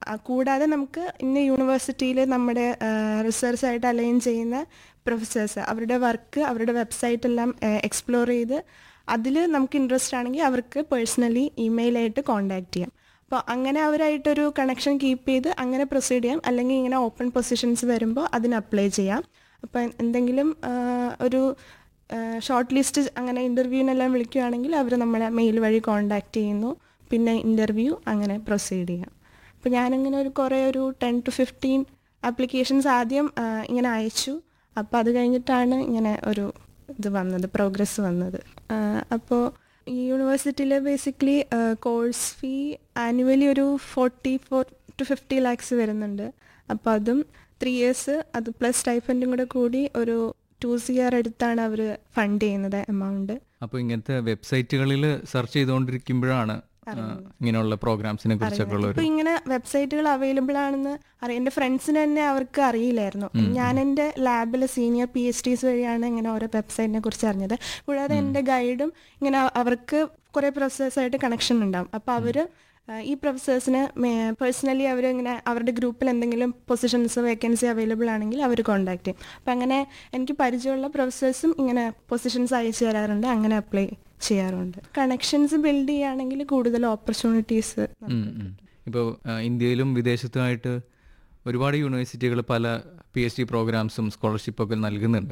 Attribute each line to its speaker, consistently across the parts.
Speaker 1: കൂടാതെ നമുക്ക് ഇന്ന യൂണിവേഴ്സിറ്റിയിൽ നമ്മുടെ റിസർച്ചായിട്ട് അലൈൻ ചെയ്യുന്ന പ്രൊഫസേഴ്സ് അവരുടെ വർക്ക് അവരുടെ വെബ്സൈറ്റ് എല്ലാം എക്സ്പ്ലോർ ചെയ്ത് അതിൽ നമുക്ക് ഇൻട്രസ്റ്റ് ആണെങ്കിൽ അവർക്ക് പേഴ്സണലി ഇമെയിലായിട്ട് കോൺടാക്ട് ചെയ്യാം. അപ്പോൾ അങ്ങനെ അവരായിട്ടൊരു കണക്ഷൻ കീപ്പ് ചെയ്ത് അങ്ങനെ പ്രൊസീഡ് ചെയ്യാം. അല്ലെങ്കിൽ ഇങ്ങനെ ഓപ്പൺ പൊസിഷൻസ് വരുമ്പോൾ അതിന് അപ്ലൈ ചെയ്യാം. അപ്പോൾ എന്തെങ്കിലും ഒരു ഷോർട്ട് ലിസ്റ്റ് അങ്ങനെ ഇൻ്റർവ്യൂവിനെല്ലാം വിളിക്കുകയാണെങ്കിൽ അവർ നമ്മളെ മെയിൽ വഴി കോൺടാക്ട് ചെയ്യുന്നു. പിന്നെ ഇൻ്റർവ്യൂ അങ്ങനെ പ്രൊസീഡ് ചെയ്യാം. അപ്പോൾ ഞാനിങ്ങനെ ഒരു 10 to 15 ആപ്ലിക്കേഷൻസ് ആദ്യം ഇങ്ങനെ അയച്ചു. അപ്പോൾ അത് കഴിഞ്ഞിട്ടാണ് ഇങ്ങനെ ഒരു ഇത് വന്നത്, പ്രോഗ്രസ് വന്നത്. അപ്പോൾ ഈ യൂണിവേഴ്സിറ്റിയിൽ ബേസിക്കലി കോഴ്സ് ഫീ ആനുവലി ഒരു 44 to 50 lakhs വരുന്നുണ്ട്. അപ്പോൾ അതും 3 years അത് പ്ലസ് സ്റ്റൈഫൻറ്റും കൂടെ കൂടി ഒരു 2 CR അടുത്താണ് അവർ ഫണ്ട് ചെയ്യുന്നത് എമൗണ്ട്.
Speaker 2: അപ്പോൾ ഇങ്ങനത്തെ വെബ്സൈറ്റുകളിൽ സെർച്ച് ചെയ്തുകൊണ്ടിരിക്കുമ്പോഴാണ് ഇങ്ങനെയുള്ള പ്രോഗ്രാംസിനെ കുറിച്ചൊക്കെ
Speaker 1: ഇപ്പോൾ ഇങ്ങനെ വെബ്സൈറ്റുകൾ അവൈലബിൾ ആണെന്ന് എൻ്റെ ഫ്രണ്ട്സിന് തന്നെ അവർക്ക് അറിയില്ലായിരുന്നു. ഞാൻ എൻ്റെ ലാബിലെ സീനിയർ PhDs വഴിയാണ് ഇങ്ങനെ ഓരോ വെബ്സൈറ്റിനെ കുറിച്ച് അറിഞ്ഞത്. കൂടാതെ എൻ്റെ ഗൈഡും ഇങ്ങനെ അവർക്ക് കുറേ പ്രൊഫസേഴ്സായിട്ട് കണക്ഷൻ ഉണ്ടാവും. അപ്പോൾ അവർ ഈ പ്രൊഫസേഴ്സിന് പേഴ്സണലി അവർ ഇങ്ങനെ അവരുടെ ഗ്രൂപ്പിൽ എന്തെങ്കിലും പൊസിഷൻസ് വേക്കൻസി അവൈലബിൾ ആണെങ്കിൽ അവർ കോൺടാക്ട് ചെയ്യും. അപ്പം അങ്ങനെ എനിക്ക് പരിചയമുള്ള പ്രൊഫസേഴ്സും ഇങ്ങനെ പൊസിഷൻസ് അയച്ചു തരാറുണ്ട്, അങ്ങനെ അപ്ലൈ ചെയ്യാറുണ്ട്. കണക്ഷൻസ് ബിൽഡ് ചെയ്യുകയാണെങ്കിൽ കൂടുതൽ ഓപ്പർച്യൂണിറ്റീസ്.
Speaker 2: ഇപ്പോൾ ഇന്ത്യയിലും വിദേശത്തുമായിട്ട് ഒരുപാട് യൂണിവേഴ്സിറ്റികൾ പല PhD പ്രോഗ്രാംസും സ്കോളർഷിപ്പൊക്കെ നൽകുന്നുണ്ട്.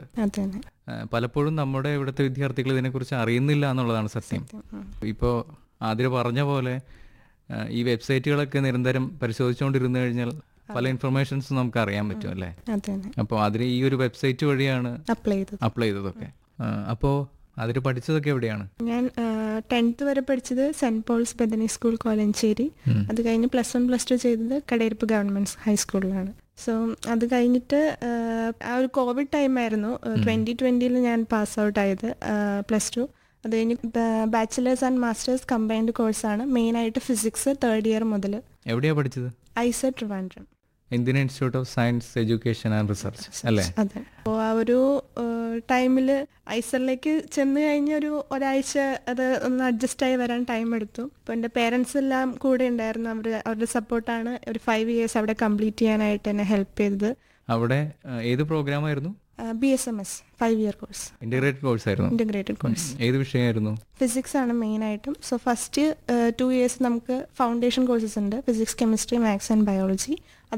Speaker 2: പലപ്പോഴും നമ്മുടെ ഇവിടുത്തെ വിദ്യാർത്ഥികൾ ഇതിനെക്കുറിച്ച് അറിയുന്നില്ല എന്നുള്ളതാണ് സത്യം. ഇപ്പോൾ ആദ്യം പറഞ്ഞ പോലെ ഈ വെബ്സൈറ്റുകളൊക്കെ നിരന്തരം പരിശോധിച്ചുകൊണ്ടിരുന്നു കഴിഞ്ഞാൽ പല ഇൻഫർമേഷൻസും നമുക്ക് അറിയാൻ പറ്റും അല്ലേ? അപ്പോൾ അതിന് ഈ ഒരു വെബ്സൈറ്റ് വഴിയാണ് അപ്ലൈ ചെയ്തതൊക്കെ. അപ്പോൾ അതിൽ പഠിച്ചതൊക്കെ എവിടെയാണ്?
Speaker 1: ഞാൻ 10th വരെ പഠിച്ചത് സെന്റ് പോൾസ് ബെതനി സ്കൂൾ കോലഞ്ചേരി. അത് കഴിഞ്ഞ് +1 +2 ചെയ്തത് കടയിരിപ്പ് ഗവൺമെന്റ് ഹൈസ്കൂളിലാണ്. സോ അത് കഴിഞ്ഞിട്ട് ആ ഒരു കോവിഡ് ടൈമായിരുന്നു 2020 ഞാൻ പാസ് ഔട്ട് ആയത് +2. അത് കഴിഞ്ഞ് ബാച്ചിലേഴ്സ് ആൻഡ് മാസ്റ്റേഴ്സ് കമ്പൈൻഡ് കോഴ്സാണ്. മെയിനായിട്ട് ഫിസിക്സ് 3rd year മുതൽ.
Speaker 2: എവിടെയാണ് പഠിച്ചത്?
Speaker 1: IISER Trivandrum,
Speaker 2: Indian institute of science education and research അല്ലേ?
Speaker 1: അതെ. അപ്പോൾ ആ ഒരു ടൈമിൽ ഐസറിലേക്ക് ചെന്ന് കഴിഞ്ഞ ഒരാഴ്ച അത് ഒന്ന് അഡ്ജസ്റ്റ് ആയി വരാൻ ടൈം എടുത്തു. അപ്പോൾ എൻ്റെ പേരൻസ് എല്ലാം കൂടെ ഉണ്ടായിരുന്നു. അവരുടെ സപ്പോർട്ടാണ് ഒരു 5 years അവിടെ കംപ്ലീറ്റ് ചെയ്യാനായിട്ട് എന്നെ ഹെൽപ്പ് ചെയ്തത്.
Speaker 2: അവിടെ ഏത് പ്രോഗ്രാമായിരുന്നു?
Speaker 1: BSMS 5 year course.
Speaker 2: Integrated course ആയിരുന്നു.
Speaker 1: Integrated course.
Speaker 2: ഏത് വിഷയമായിരുന്നു?
Speaker 1: ഫിസിക്സ് ആണ് മെയിനായിട്ടും. സോ ഫസ്റ്റ് 2 years നമുക്ക് ഫൗണ്ടേഷൻ കോഴ്സസ് ഉണ്ട്, physics, chemistry, maths and biology. അത്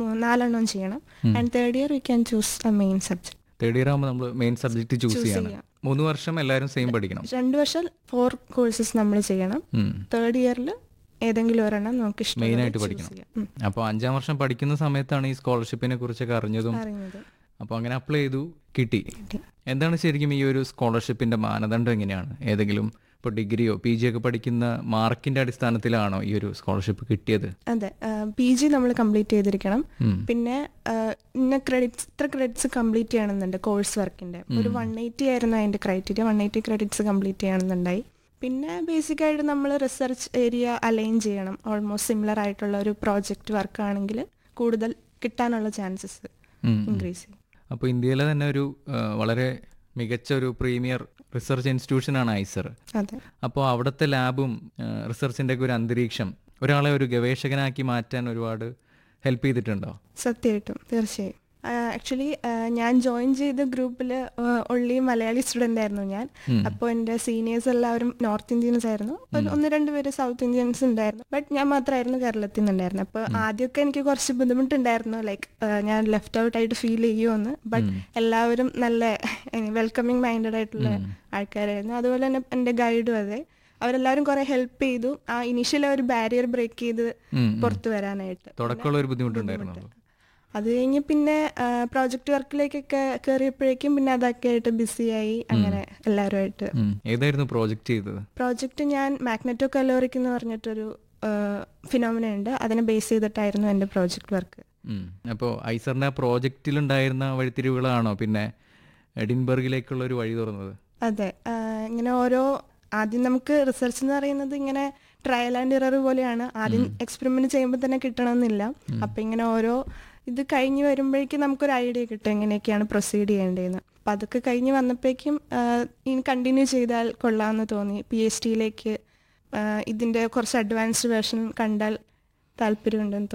Speaker 1: 4 ചെയ്യണം. And 3rd year we can choose a main subject.
Speaker 2: 3rd year ആകുമ്പോൾ നമ്മൾ മെയിൻ സബ്ജക്ട് ചൂസ് ചെയ്യണം. 3 വർഷം എല്ലാവരും സെയിം പഠിക്കണം.
Speaker 1: 2 വർഷം 4 കോഴ്സസ് നമ്മൾ ചെയ്യണം. 3rd year ഏതെങ്കിലും ഒരെണ്ണം നമുക്ക്
Speaker 2: മെയിനായിട്ട് പഠിക്കണം. അപ്പോൾ 5ാം വർഷം പഠിക്കുന്ന സമയത്താണ് ഈ സ്കോളർഷിപ്പിനെ കുറിച്ചൊക്കെ അറിഞ്ഞത്. അപ്പോൾ അങ്ങനെ അപ്ലൈ ചെയ്തു, കിട്ടി. എന്താണ് ശരിക്കും ഈ ഒരു സ്കോളർഷിപ്പിന്റെ മാനദണ്ഡം? എങ്ങനെയാണ്? ഏതെങ്കിലും ഇപ്പോൾ ഡിഗ്രിയോ PG ഒക്കെ പഠിക്കുന്ന മാർക്കിന്റെ അടിസ്ഥാനത്തിലാണോ ഈ ഒരു സ്കോളർഷിപ്പ് കിട്ടിയത്?
Speaker 1: അതെ, PG നമ്മൾ കംപ്ലീറ്റ് ചെയ്തിരിക്കണം. പിന്നെ ഇത്ര ക്രെഡിറ്റ്സ് കംപ്ലീറ്റ് ചെയ്യണമെന്നുണ്ട് കോഴ്സ് വർക്കിന്റെ. ഒരു 180 ആയിരുന്നു അതിന്റെ ക്രൈറ്റീരിയ. 180 credits complete ചെയ്യണമെന്നുണ്ടായി. പിന്നെ ബേസിക്കായിട്ട് നമ്മൾ റിസർച്ച് ഏരിയ അലൈൻ ചെയ്യണം. ഓൾമോസ്റ്റ് സിമിലർ ആയിട്ടുള്ള ഒരു പ്രോജക്റ്റ് വർക്ക് ആണെങ്കിൽ കൂടുതൽ കിട്ടാനുള്ള ചാൻസസ് ഇൻക്രീസ് ചെയ്യും.
Speaker 2: അപ്പോൾ ഇന്ത്യയിലെ തന്നെ ഒരു വളരെ മികച്ച ഒരു പ്രീമിയർ റിസർച്ച് ഇൻസ്റ്റിറ്റ്യൂഷനാണ് ഐസർ. അപ്പോൾ അവിടുത്തെ ലാബും റിസർച്ചിൻ്റെ ഒക്കെ ഒരു അന്തരീക്ഷം ഒരാളെ ഒരു ഗവേഷകനാക്കി മാറ്റാൻ ഒരുപാട് ഹെൽപ്പ് ചെയ്തിട്ടുണ്ടോ?
Speaker 1: സത്യമായിട്ടും, തീർച്ചയായും. ആക്ച്വലി ഞാൻ ജോയിൻ ചെയ്ത ഗ്രൂപ്പിൽ ഒൺലി മലയാളി സ്റ്റുഡൻ്റ് ആയിരുന്നു ഞാൻ. അപ്പോൾ എൻ്റെ സീനിയേഴ്സ് എല്ലാവരും നോർത്ത് ഇന്ത്യൻസ് ആയിരുന്നു. 1-2 പേര് സൗത്ത് ഇന്ത്യൻസ് ഉണ്ടായിരുന്നു. ബട്ട് ഞാൻ മാത്രമായിരുന്നു കേരളത്തിൽ നിന്നുണ്ടായിരുന്നു. അപ്പോൾ ആദ്യമൊക്കെ എനിക്ക് കുറച്ച് ബുദ്ധിമുട്ടുണ്ടായിരുന്നു, ലൈക്ക് ഞാൻ ലെഫ്റ്റ് ഔട്ട് ആയിട്ട് ഫീൽ ചെയ്യുമെന്ന്. ബട്ട് എല്ലാവരും നല്ല വെൽക്കമിങ് മൈൻഡഡ് ആയിട്ടുള്ള ആൾക്കാരായിരുന്നു. അതുപോലെ തന്നെ എൻ്റെ ഗൈഡും അതെ, അവരെല്ലാവരും കുറെ ഹെൽപ്പ് ചെയ്തു. ആ ഇനീഷ്യൽ ഒരു ബാരിയർ ബ്രേക്ക് ചെയ്ത് പുറത്തു വരാനായിട്ട്.
Speaker 2: തുടക്കമുള്ള ഒരു ബുദ്ധിമുട്ടുണ്ടായിരുന്നു.
Speaker 1: അത് കഴിഞ്ഞ് പിന്നെ പ്രോജക്റ്റ് വർക്കിലേക്കൊക്കെ കയറിയപ്പോഴേക്കും പിന്നെ അതൊക്കെ ആയിട്ട് ബിസിയായി. അങ്ങനെ എല്ലാവരുമായിട്ട്.
Speaker 2: ഏതായിരുന്നു പ്രോജക്റ്റ് ചെയ്തത്?
Speaker 1: പ്രോജക്റ്റ് ഞാൻ മാഗ്നെറ്റോ കലോറിക് എന്ന് പറഞ്ഞിട്ടൊരു ഫിനോമിന ഉണ്ട്, അതിനെ ബേസ് ചെയ്തിട്ടായിരുന്നു എൻ്റെ പ്രോജക്റ്റ് വർക്ക്.
Speaker 2: അപ്പോൾ ഐസറിന്റെ പ്രോജക്റ്റിലുണ്ടായിരുന്ന വഴിത്തിരിവുകളാണോ പിന്നെ എഡിൻബർഗിലേക്കുള്ള ഒരു വഴി തുറന്നത്?
Speaker 1: അതെ, ഇങ്ങനെ ആദ്യം നമുക്ക് റിസർച്ച് എന്ന് പറയുന്നത് ഇങ്ങനെ ട്രയൽ ആൻഡ് എറർ പോലെയാണ്. ആദ്യം എക്സ്പെരിമെന്റ് ചെയ്യുമ്പോൾ തന്നെ കിട്ടണമെന്നില്ല. അപ്പം ഇങ്ങനെ ഇത് കഴിഞ്ഞ് വരുമ്പോഴേക്കും നമുക്കൊരു ഐഡിയ കിട്ടും എങ്ങനെയൊക്കെയാണ് പ്രൊസീഡ് ചെയ്യേണ്ടതെന്ന്. അപ്പം അതൊക്കെ കഴിഞ്ഞ് വന്നപ്പോഴേക്കും ഇനി കണ്ടിന്യൂ ചെയ്താൽ കൊള്ളാമെന്ന് തോന്നി. PhDയിലേക്ക് ഇതിൻ്റെ കുറച്ച് അഡ്വാൻസ്ഡ് വേർഷൻ കണ്ടാൽ താല്പര്യമുണ്ടെന്ന്